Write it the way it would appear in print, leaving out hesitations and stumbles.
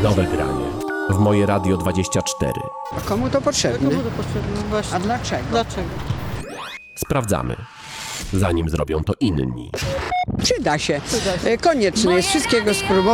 Nowe granie w Moje Radio 24. Komu to potrzebne? Komu to potrzebne? Właśnie. A dlaczego? Dlaczego? Sprawdzamy, zanim zrobią to inni. Przyda się. Przyda się. Konieczne jest wszystkiego spróbować.